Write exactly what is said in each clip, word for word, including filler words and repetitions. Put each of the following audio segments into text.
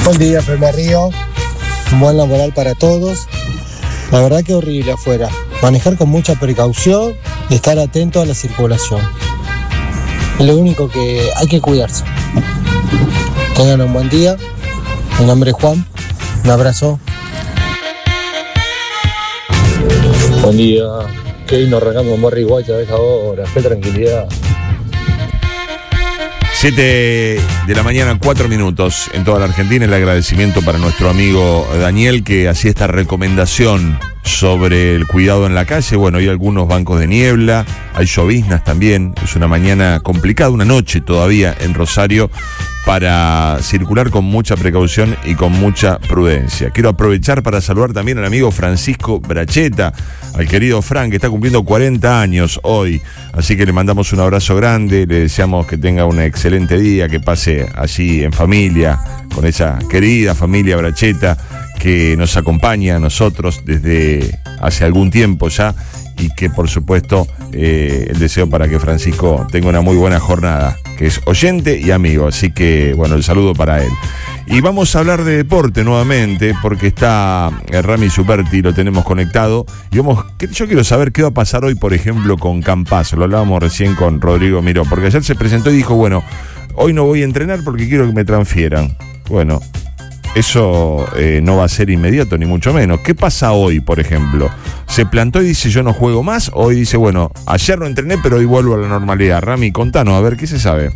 Buen día, Fernández Río. Un buen laboral para todos. La verdad que horrible afuera. Manejar con mucha precaución y estar atento a la circulación. Es lo único que hay que cuidarse. Tengan un buen día. Mi nombre es Juan. Un abrazo. Buen día. Qué lindo arrancamos con Barry White a esta hora. Qué tranquilidad. siete de la mañana, cuatro minutos en toda la Argentina. El agradecimiento para nuestro amigo Daniel, que hacía esta recomendación sobre el cuidado en la calle. Bueno, hay algunos bancos de niebla, hay lloviznas también. Es una mañana complicada, una noche todavía en Rosario, para circular con mucha precaución y con mucha prudencia. Quiero aprovechar para saludar también al amigo Francisco Bracheta, al querido Fran, que está cumpliendo cuarenta años hoy. Así que le mandamos un abrazo grande, le deseamos que tenga un excelente día, que pase allí en familia, con esa querida familia Bracheta que nos acompaña a nosotros desde hace algún tiempo ya, y que por supuesto eh, el deseo para que Francisco tenga una muy buena jornada, que es oyente y amigo, así que bueno, el saludo para él. Y vamos a hablar de deporte nuevamente, porque está Rami Superti, lo tenemos conectado, y vamos, yo quiero saber qué va a pasar hoy, por ejemplo, con Campazzo. Lo hablábamos recién con Rodrigo Miró, porque ayer se presentó y dijo, bueno, hoy no voy a entrenar porque quiero que me transfieran. Bueno, eso eh, no va a ser inmediato, ni mucho menos. ¿Qué pasa hoy, por ejemplo? ¿Se plantó y dice yo no juego más? ¿O hoy dice, bueno, ayer no entrené, pero hoy vuelvo a la normalidad? Rami, contanos, a ver, ¿qué se sabe?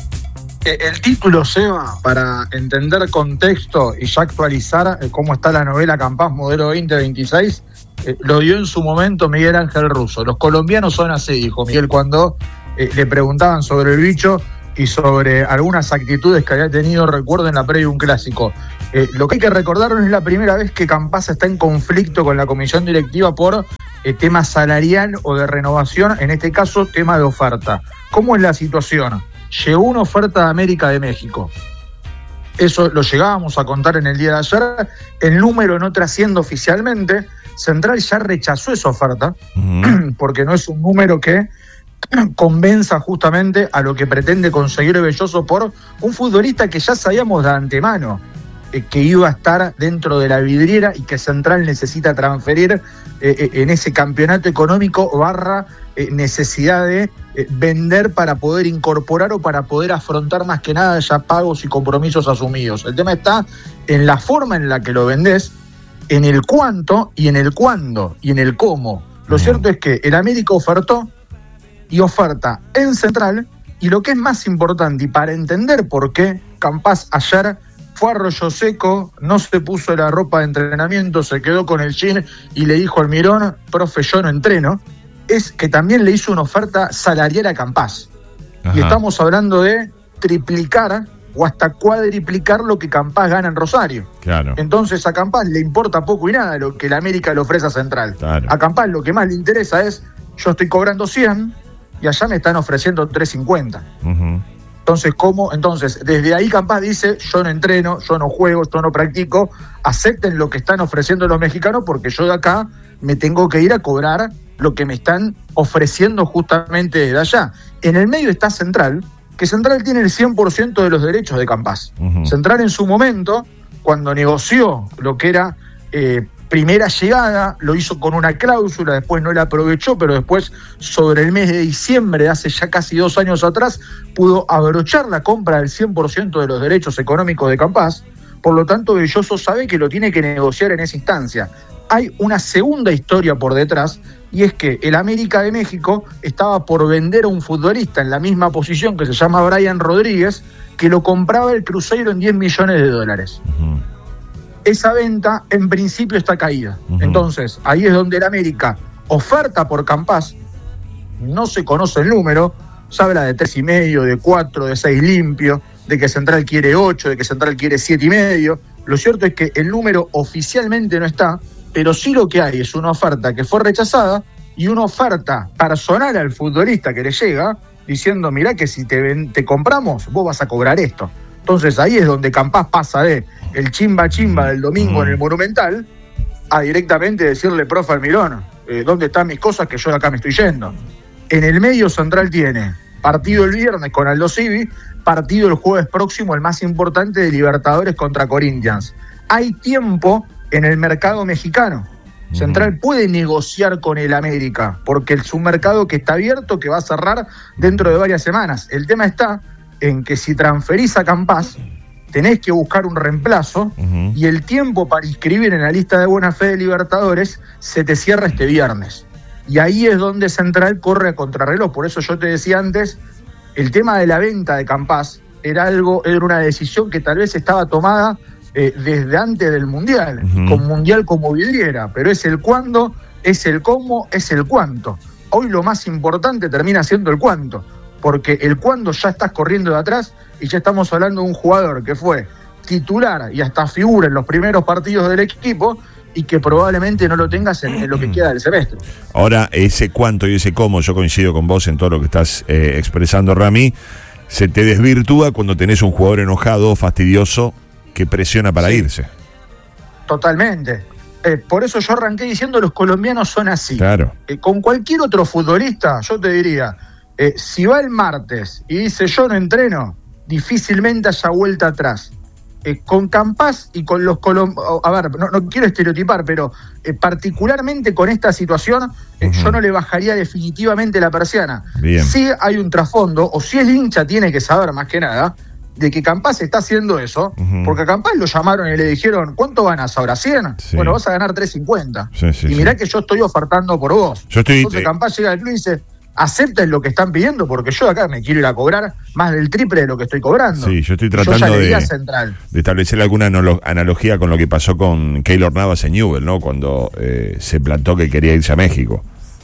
El título, Seba, para entender contexto y ya actualizar cómo está la novela Campaz Modelo veinte veintiséis, eh, lo dio en su momento Miguel Ángel Russo. Los colombianos son así, dijo Miguel, cuando eh, le preguntaban sobre el bicho y sobre algunas actitudes que había tenido, recuerdo, en la previa de un clásico. Eh, lo que hay que recordar no es la primera vez que Campaz está en conflicto con la comisión directiva por eh, tema salarial o de renovación, en este caso tema de oferta. ¿Cómo es la situación? Llegó una oferta de América de México. Eso lo llegábamos a contar en el día de ayer. El número no trasciende oficialmente. Central ya rechazó esa oferta, uh-huh. porque no es un número que convenza justamente a lo que pretende conseguir Belloso por un futbolista que ya sabíamos de antemano eh, que iba a estar dentro de la vidriera y que Central necesita transferir eh, eh, en ese campeonato económico barra eh, necesidad de eh, vender para poder incorporar o para poder afrontar más que nada ya pagos y compromisos asumidos. El tema está en la forma en la que lo vendés, en el cuánto y en el cuándo y en el cómo. Lo mm. cierto es que el América ofertó y oferta en Central, y lo que es más importante, y para entender por qué Campaz ayer fue a Arroyo Seco, no se puso la ropa de entrenamiento, se quedó con el jean y le dijo al Mirón, profe, yo no entreno, es que también le hizo una oferta salarial a Campaz. Ajá. Y estamos hablando de triplicar o hasta cuadriplicar lo que Campaz gana en Rosario. Claro. Entonces a Campaz le importa poco y nada lo que la América le ofrece a Central. Claro. A Campaz lo que más le interesa es, yo estoy cobrando cien y allá me están ofreciendo trescientos cincuenta. Uh-huh. Entonces, ¿cómo? Entonces, desde ahí Campaz dice, yo no entreno, yo no juego, yo no practico, acepten lo que están ofreciendo los mexicanos porque yo de acá me tengo que ir a cobrar lo que me están ofreciendo justamente desde allá. En el medio está Central, que Central tiene el cien por ciento de los derechos de Campaz. Uh-huh. Central en su momento, cuando negoció lo que era eh, primera llegada, lo hizo con una cláusula, después no la aprovechó, pero después, sobre el mes de diciembre, hace ya casi dos años atrás, pudo abrochar la compra del cien por ciento de los derechos económicos de Campaz. Por lo tanto, Belloso sabe que lo tiene que negociar en esa instancia. Hay una segunda historia por detrás, y es que el América de México estaba por vender a un futbolista en la misma posición que se llama Brian Rodríguez, que lo compraba el Cruzeiro en diez millones de dólares. Uh-huh. Esa venta en principio está caída. Uh-huh. Entonces, ahí es donde el América oferta por Campaz, no se conoce el número, se habla de tres y medio, de cuatro, de seis limpio, de que Central quiere ocho, de que Central quiere siete y medio. Lo cierto es que el número oficialmente no está, pero sí lo que hay es una oferta que fue rechazada y una oferta personal al futbolista que le llega, diciendo, mirá que si te, ven, te compramos, vos vas a cobrar esto. Entonces ahí es donde Campaz pasa de el chimba chimba del domingo mm. en el Monumental a directamente decirle, profe Almirón, eh, ¿dónde están mis cosas que yo de acá me estoy yendo? En el medio Central tiene partido el viernes con Aldo Civi, partido el jueves próximo, el más importante de Libertadores contra Corinthians. Hay tiempo en el mercado mexicano. Central puede negociar con el América, porque es un mercado que está abierto, que va a cerrar dentro de varias semanas. El tema está en que si transferís a Campás, tenés que buscar un reemplazo, uh-huh. y el tiempo para inscribir en la lista de buena fe de Libertadores se te cierra este viernes. Y ahí es donde Central corre a contrarreloj. Por eso yo te decía antes, el tema de la venta de Campás era algo, era una decisión que tal vez estaba tomada Eh, desde antes del Mundial, uh-huh. con Mundial como vidriera, pero es el cuándo, es el cómo, es el cuánto. Hoy lo más importante termina siendo el cuánto, porque el cuándo ya estás corriendo de atrás y ya estamos hablando de un jugador que fue titular y hasta figura en los primeros partidos del equipo y que probablemente no lo tengas en, en lo que queda del semestre. Ahora, ese cuánto y ese cómo, yo coincido con vos en todo lo que estás eh, expresando, Rami, se te desvirtúa cuando tenés un jugador enojado, fastidioso, que presiona para sí. irse. Totalmente. Eh, por eso yo arranqué diciendo los colombianos son así. Claro. Eh, con cualquier otro futbolista, yo te diría, eh, si va el martes y dice yo no entreno, difícilmente haya vuelta atrás. Eh, con Campás y con los colombianos, a ver, no, no quiero estereotipar, pero eh, particularmente con esta situación, eh, uh-huh. yo no le bajaría definitivamente la persiana. Bien. Si hay un trasfondo, o si el hincha tiene que saber más que nada, de que Campás está haciendo eso, uh-huh. porque a Campás lo llamaron y le dijeron, ¿cuánto ganas ahora? ¿cien? Sí. Bueno, vas a ganar tres cincuenta. Sí, sí, y mirá sí. que yo estoy ofertando por vos. Yo estoy, Entonces eh... Campás llega al club y dice, acepten lo que están pidiendo, porque yo acá me quiero ir a cobrar más del triple de lo que estoy cobrando. Sí, yo estoy tratando yo de, de establecer alguna analogía con lo que pasó con Keylor Navas en Newell's, ¿no? Cuando eh, se plantó que quería irse a México.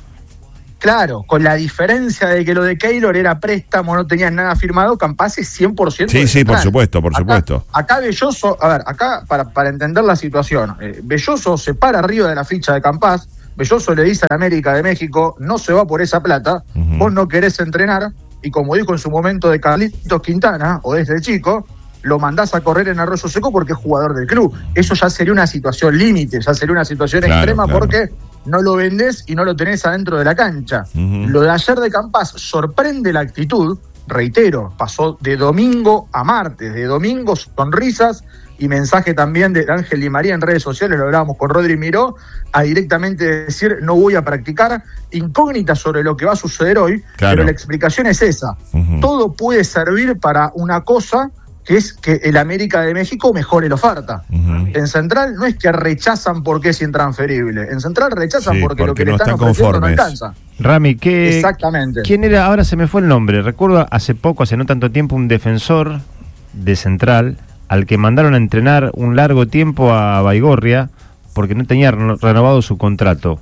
Claro, con la diferencia de que lo de Keylor era préstamo, no tenían nada firmado, Campás es cien por ciento. Sí, sí, por supuesto, por acá, supuesto. Acá Belloso, a ver, acá para, para entender la situación, eh, Belloso se para arriba de la ficha de Campás, Belloso le dice a la América de México, no se va por esa plata, uh-huh. vos no querés entrenar, y como dijo en su momento de Carlitos Quintana, o desde chico, lo mandás a correr en Arroyo Seco porque es jugador del club. Eso ya sería una situación límite, ya sería una situación claro, extrema claro. porque no lo vendés y no lo tenés adentro de la cancha. Uh-huh. Lo de ayer de Campás sorprende la actitud, reitero, pasó de domingo a martes, de domingo sonrisas y mensaje también de Ángel Di María en redes sociales, lo hablábamos con Rodri Miró, a directamente decir no voy a practicar, incógnita sobre lo que va a suceder hoy, claro. pero la explicación es esa. Uh-huh. Todo puede servir para una cosa, que es que el América de México mejore la oferta. Uh-huh. En Central no es que rechazan porque es intransferible, en Central rechazan sí, porque, porque lo que no le están, están ofreciendo no alcanza. Rami, ¿qué, Exactamente. ¿quién era? Ahora se me fue el nombre. Recuerdo hace poco, hace no tanto tiempo, un defensor de Central al que mandaron a entrenar un largo tiempo a Baigorria porque no tenía renovado su contrato.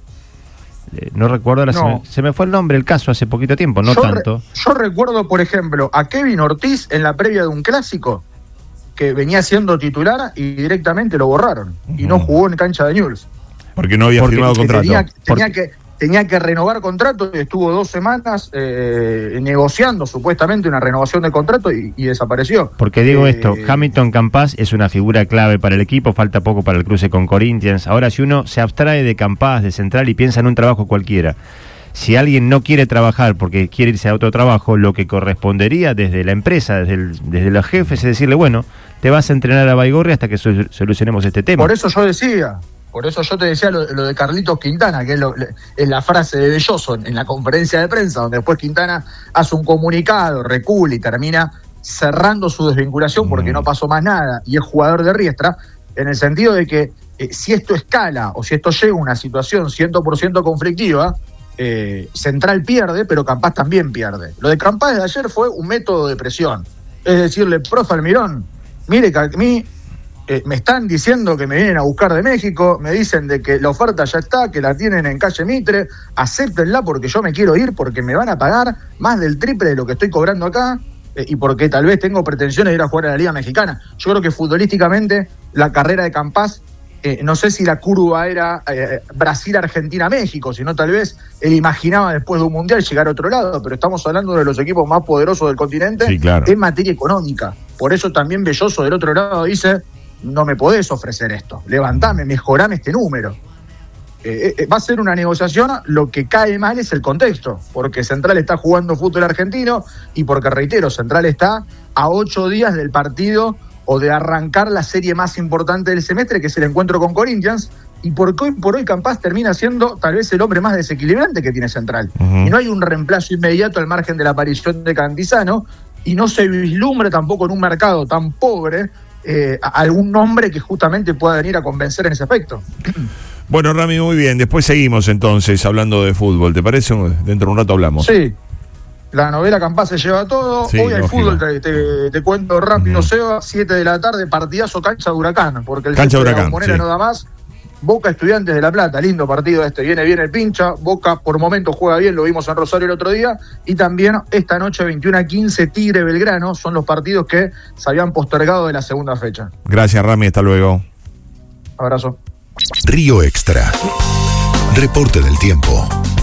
Eh, no recuerdo, ahora no. Se, me, se me fue el nombre, el caso hace poquito tiempo, no yo tanto. Re, yo recuerdo, por ejemplo, a Kevin Ortiz en la previa de un clásico que venía siendo titular y directamente lo borraron uh-huh. y no jugó en cancha de Newell's. Porque no había porque firmado contrato. Tenía, tenía porque... que... Tenía que renovar contrato y estuvo dos semanas eh, negociando supuestamente una renovación de contrato y, y desapareció. Porque digo eh, esto, Hamilton Campás es una figura clave para el equipo, falta poco para el cruce con Corinthians. Ahora, si uno se abstrae de Campás, de Central y piensa en un trabajo cualquiera, si alguien no quiere trabajar porque quiere irse a otro trabajo, lo que correspondería desde la empresa, desde, el, desde los jefes, es decirle, bueno, te vas a entrenar a Baigorria hasta que solucionemos este tema. Por eso yo decía... Por eso yo te decía lo, lo de Carlitos Quintana, que es, lo, es la frase de Belloso en, en la conferencia de prensa, donde después Quintana hace un comunicado, recula y termina cerrando su desvinculación porque no pasó más nada, y es jugador de Riestra, en el sentido de que eh, si esto escala o si esto llega a una situación cien por ciento conflictiva, eh, Central pierde, pero Campás también pierde. Lo de Campás de ayer fue un método de presión. Es decirle, profe Almirón, mire que a mí... Eh, me están diciendo que me vienen a buscar de México, me dicen de que la oferta ya está, que la tienen en calle Mitre, acéptenla porque yo me quiero ir, porque me van a pagar más del triple de lo que estoy cobrando acá, eh, y porque tal vez tengo pretensiones de ir a jugar a la Liga Mexicana. Yo creo que futbolísticamente la carrera de Campás, eh, no sé si la curva era eh, Brasil-Argentina-México, sino tal vez él imaginaba después de un Mundial llegar a otro lado, pero estamos hablando de los equipos más poderosos del continente sí, claro. en materia económica. Por eso también Belloso del otro lado dice... no me podés ofrecer esto, levantame, mejorame este número. Eh, eh, va a ser una negociación, lo que cae mal es el contexto, porque Central está jugando fútbol argentino y porque, reitero, Central está a ocho días del partido o de arrancar la serie más importante del semestre, que es el encuentro con Corinthians, y porque hoy por hoy Campás termina siendo tal vez el hombre más desequilibrante que tiene Central. Uh-huh. Y no hay un reemplazo inmediato al margen de la aparición de Cantizano, y no se vislumbra tampoco en un mercado tan pobre eh, algún nombre que justamente pueda venir a convencer en ese aspecto. Bueno, Rami, muy bien. Después seguimos entonces hablando de fútbol. ¿Te parece? Dentro de un rato hablamos. Sí. La novela Campás se lleva todo. Sí, hoy hay fútbol, te, te, te cuento rápido, uh-huh. Seba, siete de la tarde, partidazo cancha de Huracán, porque el cancha de Huracán, la Bombonera sí. No da más. Boca Estudiantes de La Plata, lindo partido este, viene bien el pincha, Boca por momentos juega bien, lo vimos en Rosario el otro día, y también esta noche veintiuno a quince Tigre Belgrano, son los partidos que se habían postergado de la segunda fecha. Gracias, Rami, hasta luego. Abrazo. Río Extra. Reporte del tiempo.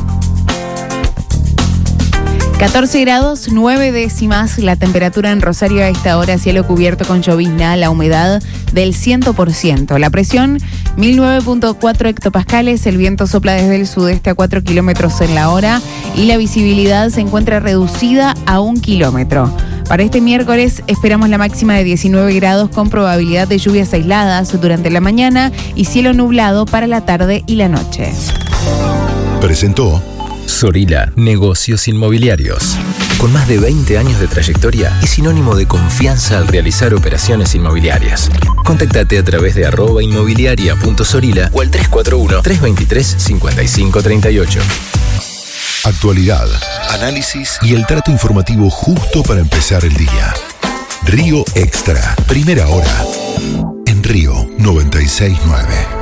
catorce grados, nueve décimas, la temperatura en Rosario a esta hora, cielo cubierto con llovizna, la humedad del cien por ciento. La presión, mil nueve punto cuatro hectopascales, el viento sopla desde el sudeste a cuatro kilómetros en la hora y la visibilidad se encuentra reducida a un kilómetro. Para este miércoles esperamos la máxima de diecinueve grados con probabilidad de lluvias aisladas durante la mañana y cielo nublado para la tarde y la noche. Presentó Sorila, negocios inmobiliarios. Con más de veinte años de trayectoria, es sinónimo de confianza al realizar operaciones inmobiliarias. Contáctate a través de arroba inmobiliaria punto sorila o al tres cuatro uno, tres dos tres, cinco cinco tres ocho. Actualidad, análisis y el trato informativo justo para empezar el día. Río Extra, primera hora, en Río noventa y seis punto nueve.